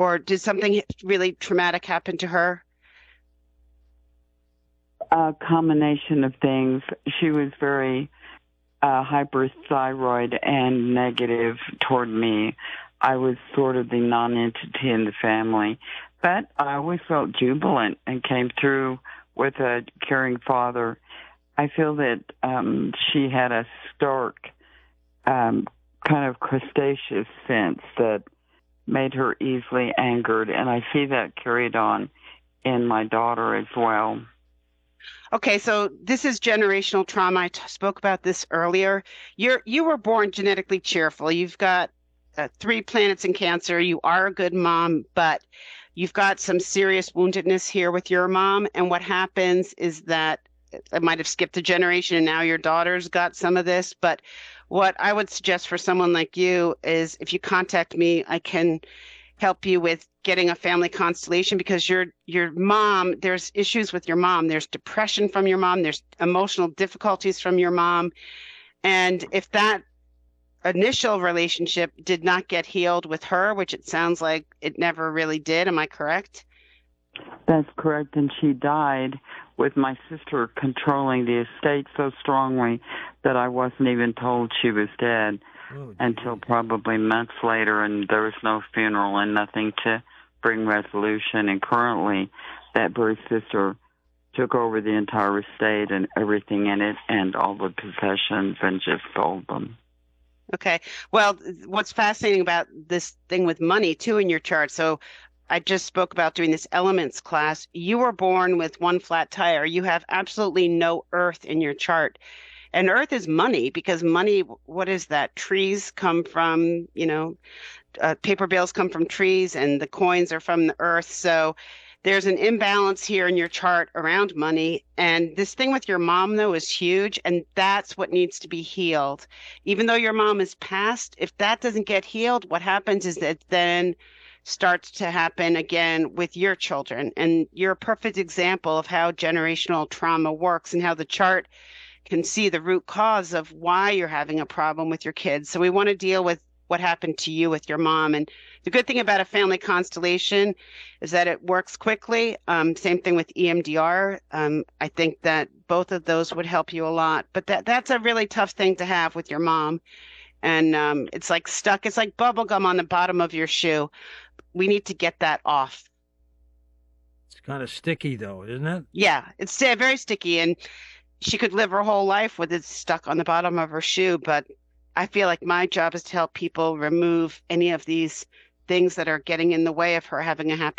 or did something really traumatic happen to her? A combination of things. She was very hyperthyroid and negative toward me. I was sort of the non-entity in the family, but I always felt jubilant and came through with a caring father. I feel that she had a stark kind of crustaceous sense that made her easily angered, and I see that carried on in my daughter as well. Okay, so this is generational trauma. I spoke about this earlier. You were born genetically cheerful. You've got three planets in Cancer. You are a good mom, but you've got some serious woundedness here with your mom. And what happens is that I might have skipped a generation and now your daughter's got some of this. But what I would suggest for someone like you is if you contact me, I can help you with getting a family constellation because your mom, there's issues with your mom. There's depression from your mom, there's emotional difficulties from your mom. And if that initial relationship did not get healed with her, which it sounds like it never really did, am I correct? That's correct, and she died with my sister controlling the estate so strongly that I wasn't even told she was dead Oh, until geez. probably months later, and there was no funeral and nothing to bring resolution. And currently, that very sister took over the entire estate and everything in it and all the possessions and just sold them. Okay. Well, what's fascinating about this thing with money too in your chart. So I just spoke about doing this elements class. You were born with one flat tire. You have absolutely no earth in your chart. And earth is money because money, what is that? Trees come from, paper bills come from trees and the coins are from the earth. So there's an imbalance here in your chart around money. And this thing with your mom, though, is huge. And that's what needs to be healed. Even though your mom is passed, if that doesn't get healed, what happens is that then starts to happen again with your children. And you're a perfect example of how generational trauma works and how the chart can see the root cause of why you're having a problem with your kids. So we want to deal with what happened to you with your mom. And the good thing about a family constellation is that it works quickly. Same thing with EMDR. I think that both of those would help you a lot. But that's a really tough thing to have with your mom. And it's like stuck. It's like bubble gum on the bottom of your shoe. We need to get that off. It's kind of sticky, though, isn't it? Yeah, it's very sticky. And she could live her whole life with it stuck on the bottom of her shoe, but I feel like my job is to help people remove any of these things that are getting in the way of her having a happy